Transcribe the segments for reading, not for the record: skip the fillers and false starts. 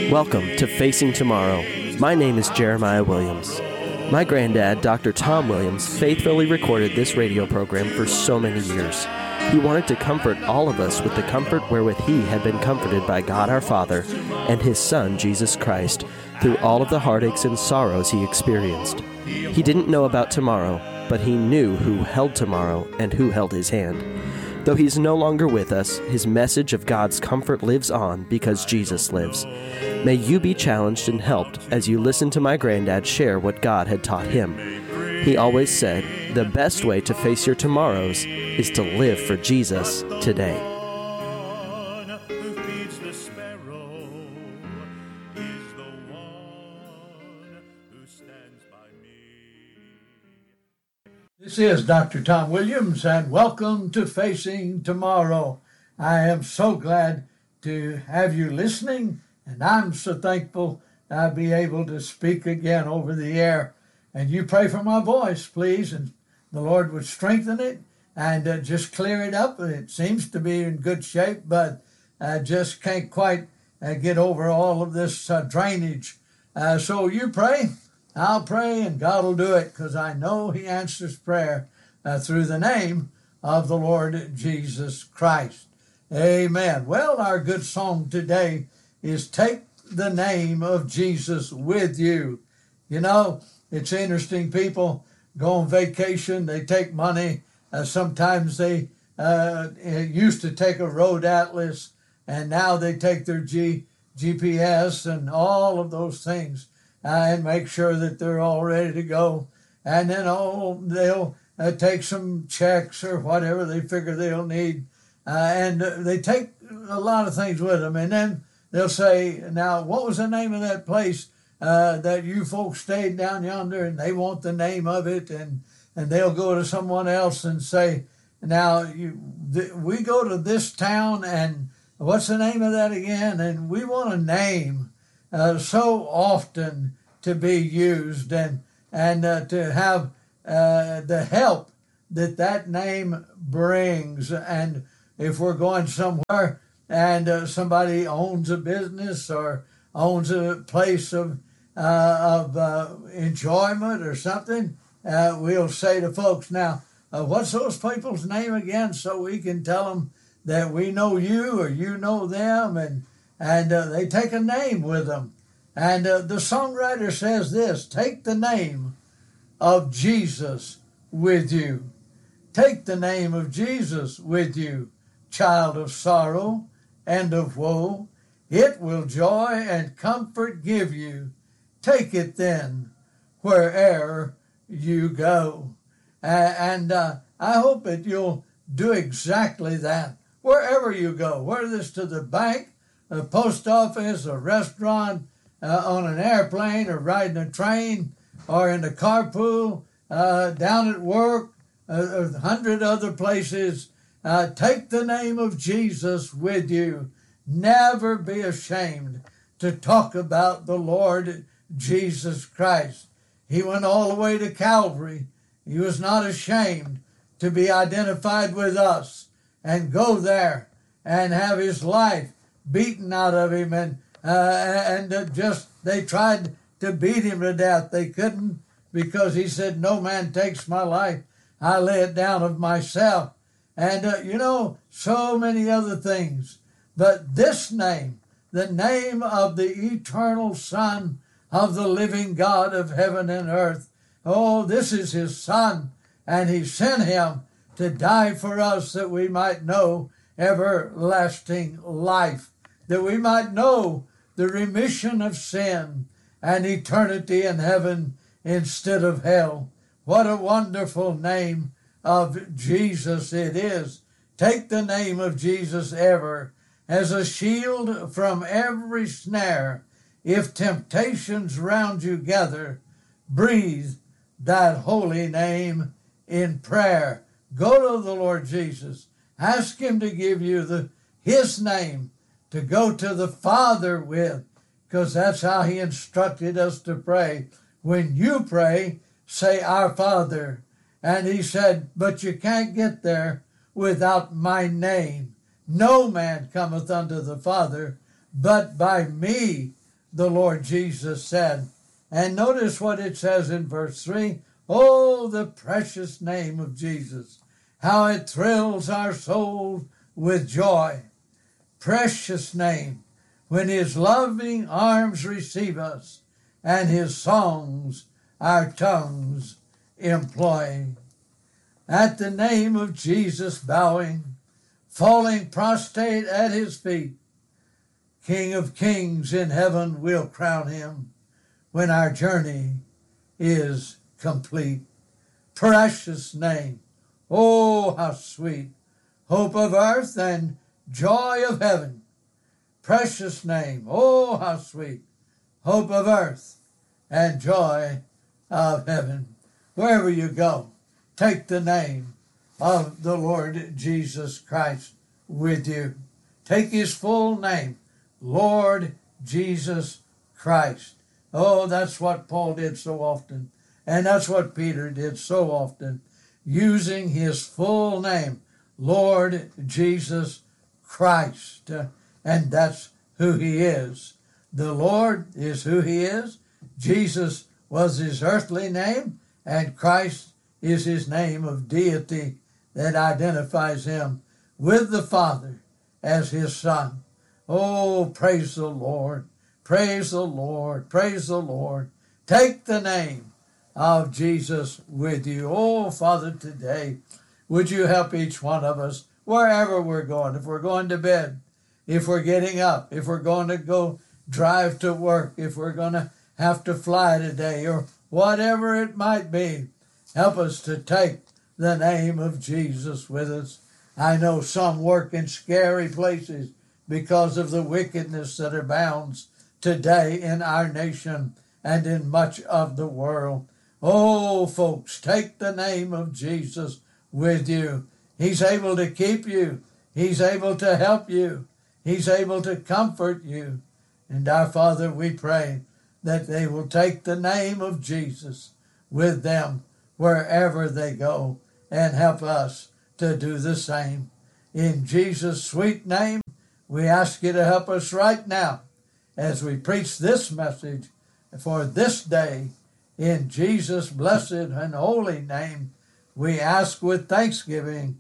Welcome to Facing Tomorrow. My name is Jeremiah Williams. My granddad, Dr. Tom Williams, faithfully recorded this radio program for so many years. He wanted to comfort all of us with the comfort wherewith he had been comforted by God our Father and his Son, Jesus Christ, through all of the heartaches and sorrows he experienced. He didn't know about tomorrow, but he knew who held tomorrow and who held his hand. Though he's no longer with us, his message of God's comfort lives on because Jesus lives. May you be challenged and helped as you listen to my granddad share what God had taught him. He always said, the best way to face your tomorrows is to live for Jesus today. This is Dr. Tom Williams, and welcome to Facing Tomorrow. I am so glad to have you listening, and I'm so thankful I'll be able to speak again over the air. And you pray for my voice, please, and the Lord would strengthen it and just clear it up. It seems to be in good shape, but I just can't quite get over all of this drainage. So you pray. I'll pray, and God will do it, because I know he answers prayer through the name of the Lord Jesus Christ. Amen. Well, our good song today is Take the Name of Jesus With You. You know, it's interesting. People go on vacation, they take money. Sometimes they used to take a road atlas, and now they take their GPS and all of those things. And make sure that they're all ready to go. And then they'll take some checks or whatever they figure they'll need. And they take a lot of things with them. And then they'll say, now, what was the name of that place that you folks stayed down yonder? And they want the name of it. And they'll go to someone else and say, now, we go to this town, and what's the name of that again? And we want a name. So often to be used and to have the help that name brings. And if we're going somewhere and somebody owns a business or owns a place of enjoyment or something, we'll say to folks, now, what's those people's name again, so we can tell them that we know you or you know them, and they take a name with them. And the songwriter says this, take the name of Jesus with you. Take the name of Jesus with you, child of sorrow and of woe. It will joy and comfort give you. Take it then, where'er you go. And I hope that you'll do exactly that, wherever you go, whether it's to the bank, a post office, a restaurant, on an airplane or riding a train or in the carpool, down at work, 100 other places. Take the name of Jesus with you. Never be ashamed to talk about the Lord Jesus Christ. He went all the way to Calvary. He was not ashamed to be identified with us and go there and have his life beaten out of him, and they tried to beat him to death. They couldn't, because he said, no man takes my life. I lay it down of myself. And, so many other things. But this name, the name of the eternal Son of the living God of heaven and earth, this is his Son, and he sent him to die for us that we might know everlasting life, that we might know the remission of sin and eternity in heaven instead of hell. What a wonderful name of Jesus it is. Take the name of Jesus ever as a shield from every snare. If temptations round you gather, breathe that holy name in prayer. Go to the Lord Jesus. Ask him to give you his name to go to the Father with, because that's how he instructed us to pray. When you pray, say, Our Father. And he said, but you can't get there without my name. No man cometh unto the Father but by me. the Lord Jesus said. And notice what it says in verse 3. Oh, the precious name of Jesus, how it thrills our souls with joy. Precious name, when his loving arms receive us, and his songs our tongues employ. At the name of Jesus bowing, falling prostrate at his feet, King of kings in heaven will crown him when our journey is complete. Precious name, oh, how sweet, hope of earth and joy of heaven. Precious name, oh, how sweet, hope of earth and joy of heaven. Wherever you go, take the name of the Lord Jesus Christ with you. Take his full name, Lord Jesus Christ. Oh, that's what Paul did so often. And that's what Peter did so often, using his full name, Lord Jesus Christ. And that's who he is. The Lord is who he is. Jesus was his earthly name, and Christ is his name of deity that identifies him with the Father as his Son. Oh, praise the Lord. Praise the Lord. Praise the Lord. Take the name of Jesus with you. Oh, Father, today, would you help each one of us wherever we're going, if we're going to bed, if we're getting up, if we're going to go drive to work, if we're going to have to fly today, or whatever it might be, help us to take the name of Jesus with us. I know some work in scary places because of the wickedness that abounds today in our nation and in much of the world. Oh, folks, take the name of Jesus with you. He's able to keep you. He's able to help you. He's able to comfort you. And our Father, we pray that they will take the name of Jesus with them wherever they go and help us to do the same. In Jesus' sweet name, we ask you to help us right now as we preach this message for this day. In Jesus' blessed and holy name, we ask with thanksgiving.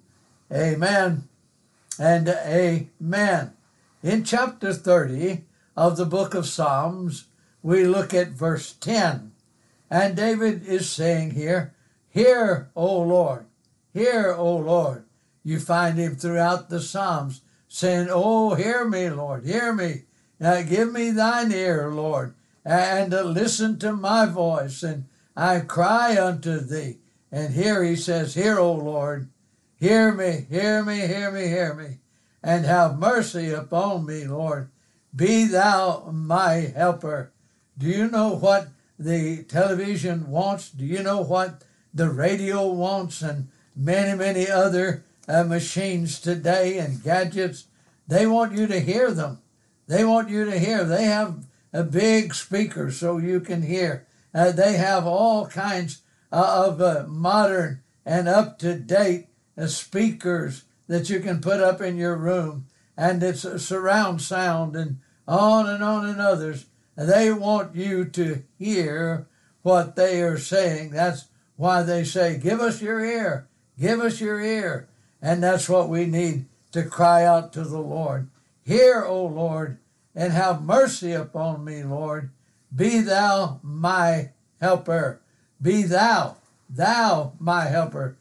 Amen and amen. In chapter 30 of the book of Psalms, we look at verse 10. And David is saying here, "Hear, O Lord, hear, O Lord." You find him throughout the Psalms saying, "Oh, hear me, Lord, hear me. Give me thine ear, Lord, and listen to my voice, and I cry unto thee." And here he says, "Hear, O Lord, hear me, hear me, hear me, hear me, and have mercy upon me, Lord. Be thou my helper." Do you know what the television wants? Do you know what the radio wants, and many, many other machines today and gadgets? They want you to hear them. They want you to hear. They have a big speaker so you can hear. They have all kinds of modern and up-to-date speakers that you can put up in your room, and it's a surround sound and on and others. They want you to hear what they are saying. That's why they say, "Give us your ear, give us your ear." And that's what we need to cry out to the Lord. "Hear, O Lord, and have mercy upon me, Lord. Be thou my helper." Be thou my helper.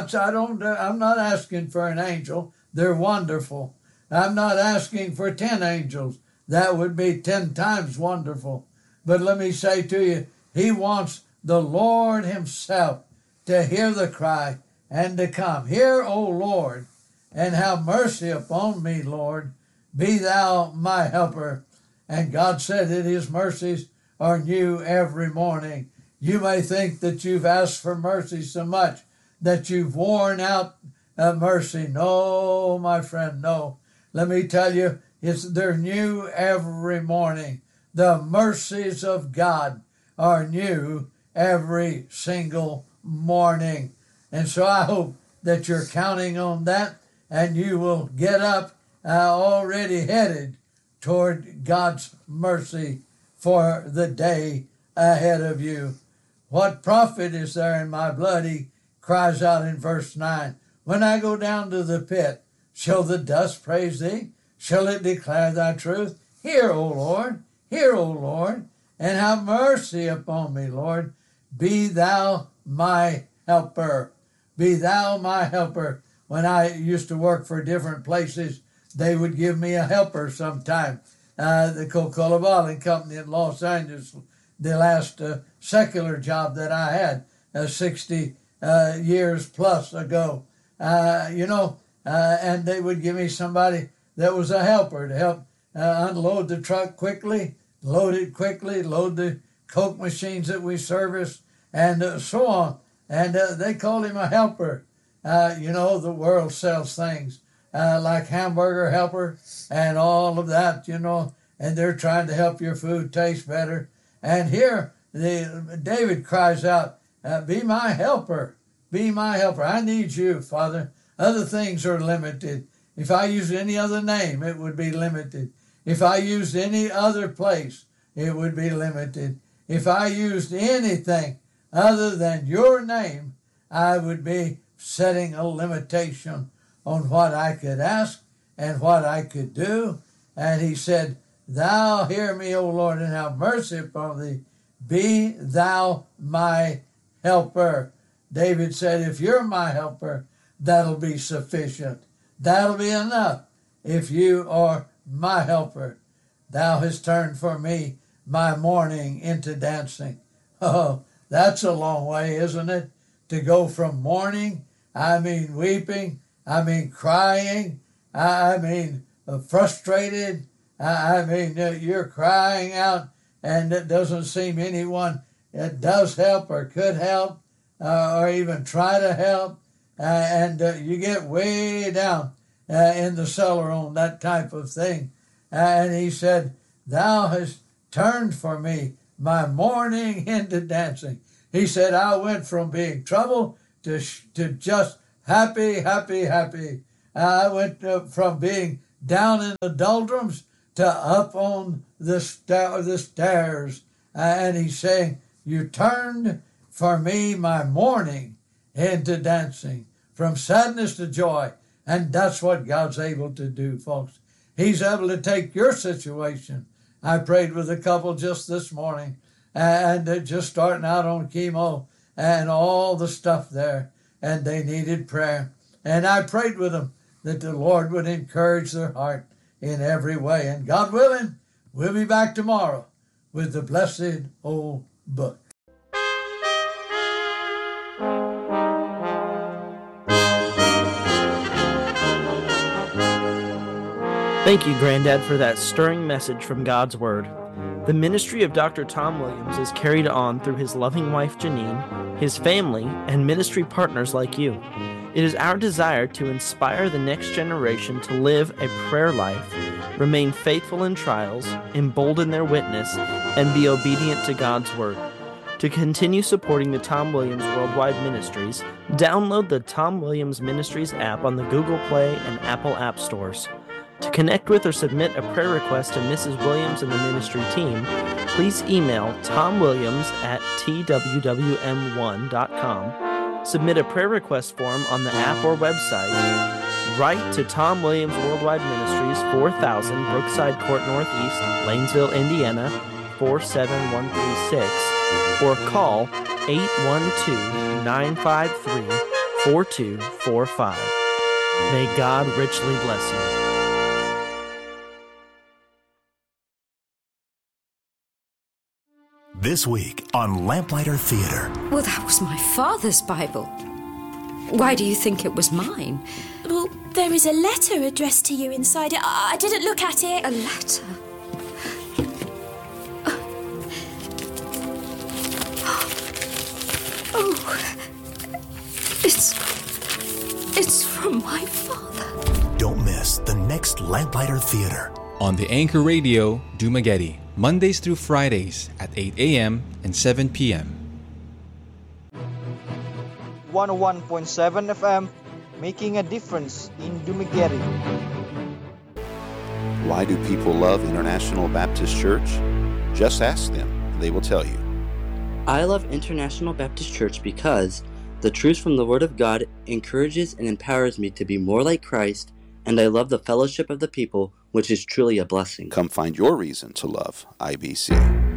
I'm not asking for an angel. They're wonderful. I'm not asking for 10 angels. That would be 10 times wonderful. But let me say to you, he wants the Lord himself to hear the cry and to come. "Hear, O Lord, and have mercy upon me, Lord. Be thou my helper." And God said that his mercies are new every morning. You may think that you've asked for mercy so much that you've worn out mercy. No, my friend, no. Let me tell you, they're new every morning. The mercies of God are new every single morning. And so I hope that you're counting on that, and you will get up already headed toward God's mercy for the day ahead of you. What profit is there in my blood? He cries out in verse 9. When I go down to the pit, shall the dust praise thee? Shall it declare thy truth? Hear, O Lord, and have mercy upon me, Lord. Be thou my helper. Be thou my helper. When I used to work for different places, they would give me a helper sometime. The Coca-Cola Bottling Company in Los Angeles, the last secular job that I had 60 years plus ago, and they would give me somebody that was a helper to help unload the truck quickly, load it quickly, load the Coke machines that we service, and so on. And they called him a helper. The world sells things like hamburger helper and all of that, and they're trying to help your food taste better. And here, David cries out, be my helper, be my helper. I need you, Father. Other things are limited. If I used any other name, it would be limited. If I used any other place, it would be limited. If I used anything other than your name, I would be setting a limitation on what I could ask and what I could do. And he said, thou hear me, O Lord, and have mercy upon thee. Be thou my helper. David said, if you're my helper, that'll be sufficient. That'll be enough if you are my helper. Thou hast turned for me my mourning into dancing. Oh, that's a long way, isn't it? To go from mourning, weeping, crying, frustrated, you're crying out, and it doesn't seem anyone that does help or could help or even try to help, and you get way down in the cellar on that type of thing. And he said, thou hast turned for me my mourning into dancing. He said, I went from being troubled to just happy, happy, happy. I went from being down in the doldrums to up on the stairs. And he's saying, you turned for me my mourning into dancing, from sadness to joy. And that's what God's able to do, folks. He's able to take your situation. I prayed with a couple just this morning, and they're just starting out on chemo and all the stuff there, and they needed prayer. And I prayed with them that the Lord would encourage their heart in every way. And God willing, we'll be back tomorrow with the blessed old book. Thank you, Granddad, for that stirring message from God's Word. The ministry of Dr. Tom Williams is carried on through his loving wife, Janine, his family, and ministry partners like you. It is our desire to inspire the next generation to live a prayer life, remain faithful in trials, embolden their witness, and be obedient to God's Word. To continue supporting the Tom Williams Worldwide Ministries, download the Tom Williams Ministries app on the Google Play and Apple App Stores. To connect with or submit a prayer request to Mrs. Williams and the ministry team, please email tomwilliams@twwm1.com, submit a prayer request form on the app or website, write to Tom Williams Worldwide Ministries, 4000 Brookside Court Northeast, Lanesville, Indiana, 47136, or call 812-953-4245. May God richly bless you. This week on Lamplighter Theater. Well, that was my father's Bible. Why do you think it was mine? Well, there is a letter addressed to you inside it. I didn't look at it. A letter? Oh, it's from my father. Don't miss the next Lamplighter Theater. On the Anchor Radio, Dumaguete, Mondays through Fridays at 8 a.m. and 7 p.m. 101.7 FM, making a difference in Dumaguete. Why do people love International Baptist Church? Just ask them, they will tell you. I love International Baptist Church because the truth from the Word of God encourages and empowers me to be more like Christ, and I love the fellowship of the people, which is truly a blessing. Come find your reason to love IBC.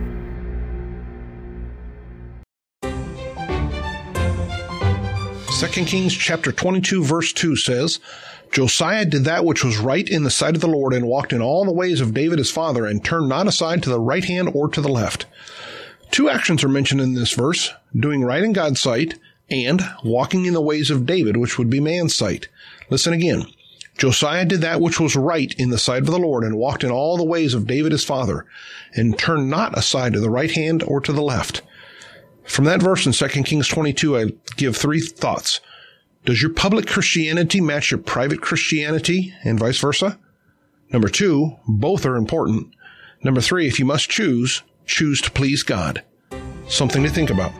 2 Kings chapter 22 verse 2 says, Josiah did that which was right in the sight of the Lord, and walked in all the ways of David his father, and turned not aside to the right hand or to the left. Two actions are mentioned in this verse, doing right in God's sight, and walking in the ways of David, which would be man's sight. Listen again. Josiah did that which was right in the sight of the Lord, and walked in all the ways of David his father, and turned not aside to the right hand or to the left. From that verse in 2 Kings 22, I give three thoughts. Does your public Christianity match your private Christianity, and vice versa? Number two, both are important. Number three, if you must choose to please God. Something to think about.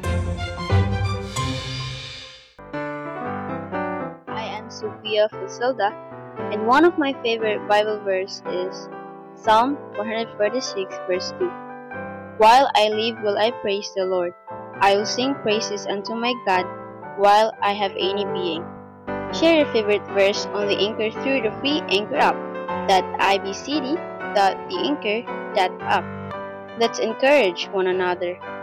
I am Sophia Fusilda, and one of my favorite Bible verses is Psalm 146 verse 2. While I live will I praise the Lord. I will sing praises unto my God while I have any being. Share your favorite verse on the Anchor through the free Anchor app. .ibcd.theanchor.app. Let's encourage one another.